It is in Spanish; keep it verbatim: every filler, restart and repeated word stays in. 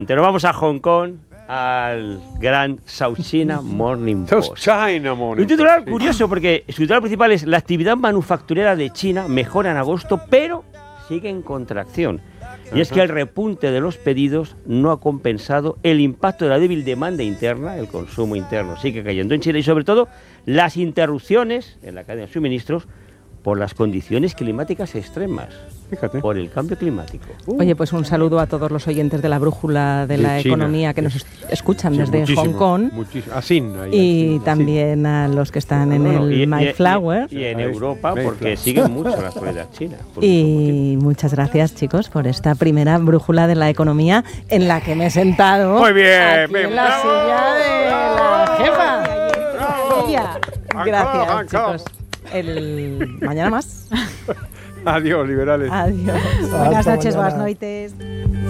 Nos vamos a Hong Kong, al gran South China Morning Post. South China Morning Un titular Post, sí. curioso porque su titular principal es: la actividad manufacturera de China mejora en agosto, pero sigue en contracción. Y es que el repunte de los pedidos no ha compensado el impacto de la débil demanda interna, el consumo interno sigue cayendo en China, y sobre todo las interrupciones en la cadena de suministros por las condiciones climáticas extremas. Fíjate. Por el cambio climático. Uh. Oye, pues un saludo a todos los oyentes de la Brújula de, De la China. Economía que nos es- escuchan Sí, desde muchísimo, Hong Kong. muchísimo. A Sin, ahí, Y a Sin, también a los que están en Bueno, el y- y- Mayflower. Y, y en Ahí, Europa, porque Mayflower. siguen mucho la actualidad china. por Y muchas gracias, chicos, por esta primera Brújula de la Economía en la que me he sentado. Muy bien, aquí bien, en la bravo, silla de la bravo, jefa. bravo. Silla. Hancock, Gracias, Hancock. chicos. El... Mañana más. Adiós, liberales. Adiós. Buenas Hasta noches, mañana. buenas noites.